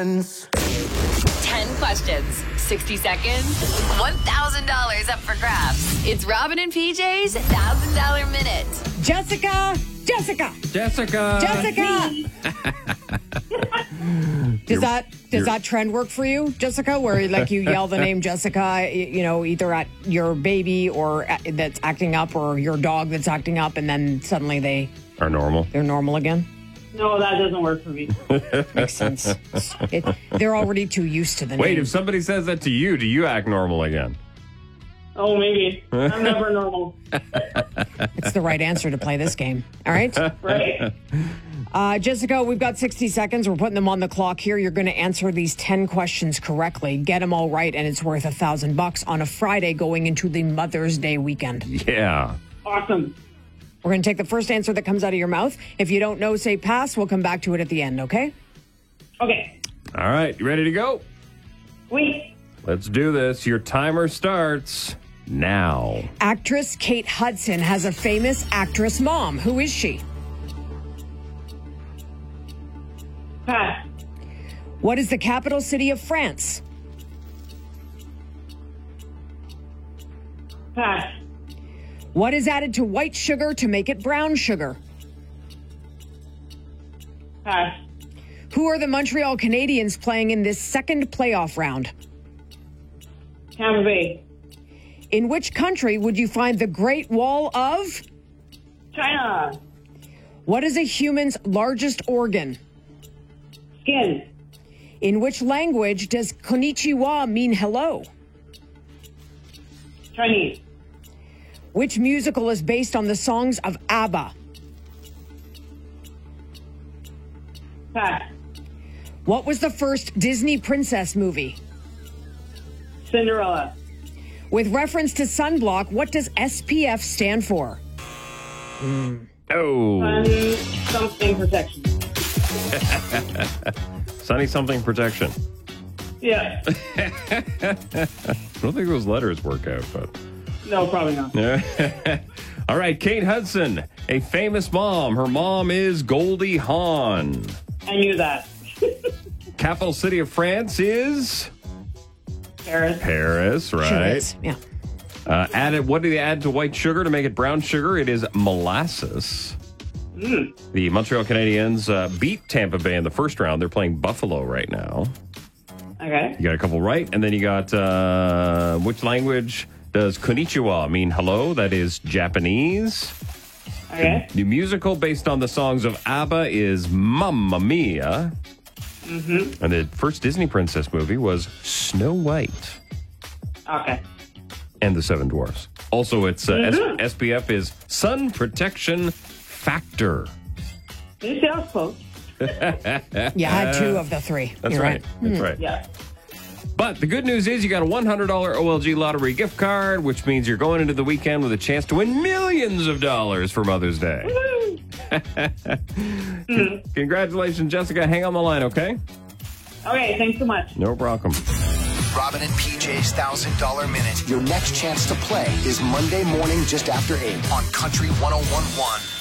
10 questions, 60 seconds, $1,000 up for grabs. It's Robin and PJ's $1,000 Minute. Jessica. Does that trend work for you, Jessica? Where like you yell the name Jessica, either at your baby or that's acting up, or your dog that's acting up, and then suddenly they are normal. They're normal again. No, that doesn't work for me. Makes sense. They're already too used to the name. Wait, if somebody says that to you, do you act normal again? Oh, maybe. I'm never normal. It's the right answer to play this game. All right? Right? Jessica, we've got 60 seconds. We're putting them on the clock here. You're going to answer these 10 questions correctly. Get them all right, and it's worth $1,000 on a Friday going into the Mother's Day weekend. Yeah. Awesome. We're going to take the first answer that comes out of your mouth. If you don't know, say pass. We'll come back to it at the end, okay? Okay. All right. You ready to go? Wait. Let's do this. Your timer starts now. Actress Kate Hudson has a famous actress mom. Who is she? Pass. What is the capital city of France? Pass. What is added to white sugar to make it brown sugar? Pass. Who are the Montreal Canadiens playing in this second playoff round? Tampa Bay. In which country would you find the Great Wall of? China. What is a human's largest organ? Skin. In which language does konnichiwa mean hello? Chinese. Which musical is based on the songs of ABBA? Pass. What was the first Disney princess movie? Cinderella. With reference to sunblock, what does SPF stand for? Oh. Sunny something protection. Sunny something protection. Yeah. I don't think those letters work out, but... No, probably not. All right, Kate Hudson, a famous mom. Her mom is Goldie Hawn. I knew that. Capital city of France is... Paris. Paris, right? Sure is. Yeah. What do they add to white sugar to make it brown sugar? It is molasses. The Montreal Canadiens beat Tampa Bay in the first round. They're playing Buffalo right now. Okay. You got a couple right. And then you got which language does konnichiwa mean hello? That is Japanese. Okay. The musical based on the songs of ABBA is Mamma Mia. Mm-hmm. And the first Disney princess movie was Snow White. Okay. And the Seven Dwarfs. Also, its SPF is Sun Protection Factor. You see, I was close. You had two of the three. That's You're right. That's right. Yeah. But the good news is you got a $100 OLG lottery gift card, which means you're going into the weekend with a chance to win millions of dollars for Mother's Day. Congratulations, Jessica. Hang on the line, okay? Okay, thanks so much. No problem. Robin and PJ's $1,000 Minute. Your next chance to play is Monday morning just after 8 on Country 101.1.